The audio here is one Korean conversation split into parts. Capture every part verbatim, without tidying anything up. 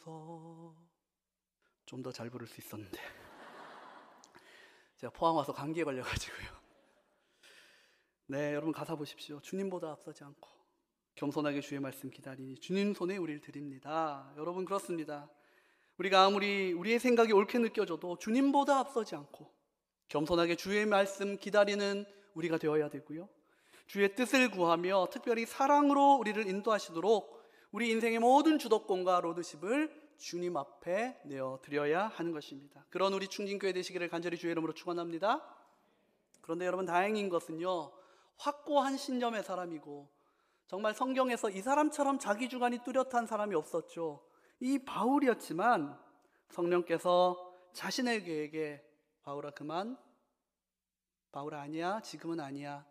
좀 더 잘 부를 수 있었는데 제가 포항 와서 감기에 걸려가지고요. 네, 여러분 가사 보십시오. 주님보다 앞서지 않고 겸손하게 주의 말씀 기다리니 주님 손에 우리를 드립니다. 여러분 그렇습니다. 우리가 아무리 우리의 생각이 옳게 느껴져도 주님보다 앞서지 않고 겸손하게 주의 말씀 기다리는 우리가 되어야 되고요, 주의 뜻을 구하며 특별히 사랑으로 우리를 인도하시도록 우리 인생의 모든 주도권과 로드십을 주님 앞에 내어드려야 하는 것입니다. 그런 우리 충진교회 되시기를 간절히 주의 이름으로 축원합니다. 그런데 여러분 다행인 것은요, 확고한 신념의 사람이고 정말 성경에서 이 사람처럼 자기 주관이 뚜렷한 사람이 없었죠. 이 바울이었지만 성령께서 자신의 계획에 바울아 그만, 바울아 아니야, 지금은 아니야,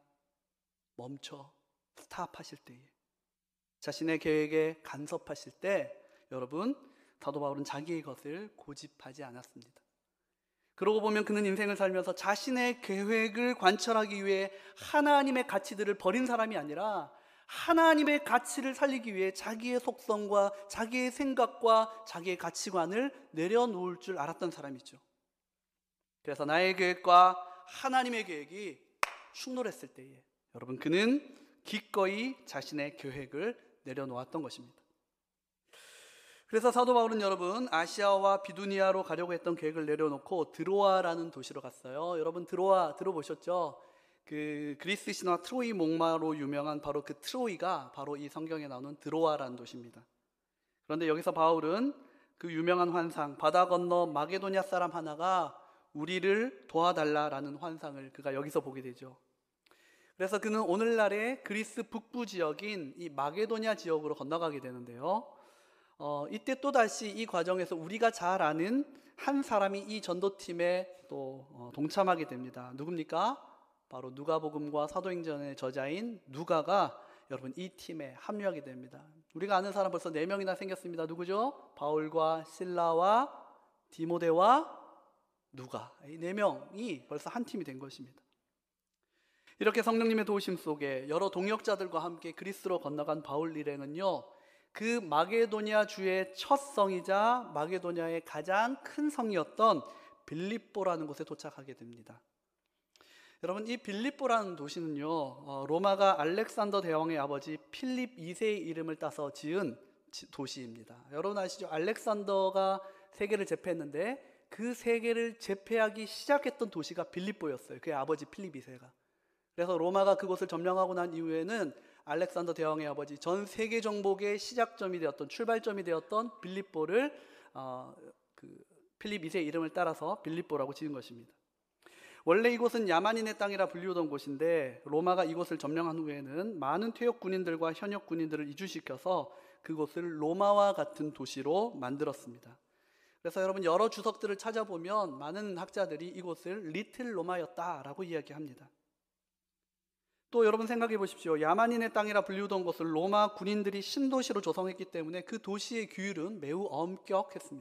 멈춰, 스탑하실 때에, 자신의 계획에 간섭하실 때 여러분 사도 바울은 자기의 것을 고집하지 않았습니다. 그러고 보면 그는 인생을 살면서 자신의 계획을 관철하기 위해 하나님의 가치들을 버린 사람이 아니라 하나님의 가치를 살리기 위해 자기의 속성과 자기의 생각과 자기의 가치관을 내려놓을 줄 알았던 사람이죠. 그래서 나의 계획과 하나님의 계획이 충돌했을 때에 여러분 그는 기꺼이 자신의 계획을 내려놓았던 것입니다. 그래서 사도 바울은 여러분 아시아와 비두니아로 가려고 했던 계획을 내려놓고 드로아라는 도시로 갔어요. 여러분 드로아 들어보셨죠? 그 그리스 신화 트로이 목마로 유명한 바로 그 트로이가 바로 이 성경에 나오는 드로아라는 도시입니다. 그런데 여기서 바울은 그 유명한 환상, 바다 건너 마게도냐 사람 하나가 우리를 도와달라라는 환상을 그가 여기서 보게 되죠. 그래서 그는 오늘날의 그리스 북부 지역인 이 마게도냐 지역으로 건너가게 되는데요, 어, 이때 또다시 이 과정에서 우리가 잘 아는 한 사람이 이 전도팀에 또 어, 동참하게 됩니다. 누굽니까? 바로 누가복음과 사도행전의 저자인 누가가 여러분 이 팀에 합류하게 됩니다. 우리가 아는 사람 벌써 네 명이나 생겼습니다. 누구죠? 바울과 실라와 디모데와 누가, 이 네 명이 벌써 한 팀이 된 것입니다. 이렇게 성령님의 도우심 속에 여러 동역자들과 함께 그리스로 건너간 바울 일행은요, 그 마게도냐 주의 첫 성이자 마게도냐의 가장 큰 성이었던 빌립보라는 곳에 도착하게 됩니다. 여러분 이 빌립보라는 도시는요, 어, 로마가 알렉산더 대왕의 아버지 필립 이 세의 이름을 따서 지은 도시입니다. 여러분 아시죠? 알렉산더가 세계를 제패했는데 그 세계를 제패하기 시작했던 도시가 빌립보였어요. 그의 아버지 필립 이 세가. 그래서 로마가 그곳을 점령하고 난 이후에는 알렉산더 대왕의 아버지 전 세계 정복의 시작점이 되었던, 출발점이 되었던 빌립보를 어, 그 필립 이 세의 이름을 따라서 빌립보라고 지은 것입니다. 원래 이곳은 야만인의 땅이라 불리우던 곳인데 로마가 이곳을 점령한 후에는 많은 퇴역 군인들과 현역 군인들을 이주시켜서 그곳을 로마와 같은 도시로 만들었습니다. 그래서 여러분 여러 주석들을 찾아보면 많은 학자들이 이곳을 리틀 로마였다라고 이야기합니다. 또 여러분 생각해 보십시오. 야만인의 땅이라 불리우던 곳을 로마 군인들이 신도시로 조성했기 때문에 그 도시의 규율은 매우 엄격했습니다.